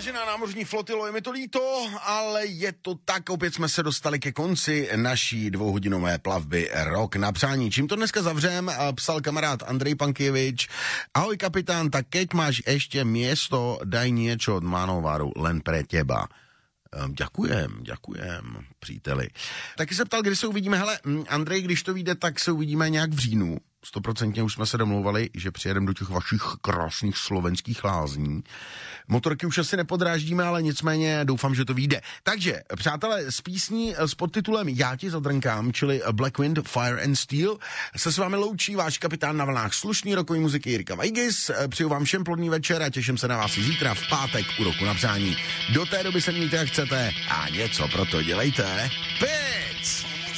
Vážená námořní flotilo, je mi to líto, ale je to tak, opět jsme se dostali ke konci naší dvouhodinové plavby Rok na přání. Čím to dneska zavřem, psal kamarád Andrej Pankievič. Ahoj kapitán, tak keď máš ještě město, daj niečo od Manovaru len pre teba. Ďakujem, příteli. Taky se ptal, kdy se uvidíme. Hele, Andrej, když to vyjde, tak se uvidíme nějak v říjnu. 100% už jsme se domlouvali, že přijedeme do těch vašich krásných slovenských lázní. Motorky už asi nepodráždíme, ale nicméně doufám, že to vyjde. Takže, přátelé, s písní s podtitulem Já ti zadrnkám, čili Black Wind, Fire and Steel, se s vámi loučí váš kapitán na vlnách slušný rokový muziky Jirka Vajgis. Přeju vám všem plodný večer a těším se na vás i zítra v pátek u Roku na přání. Do té doby se mějte jak chcete a něco pro to dělejte. Pic!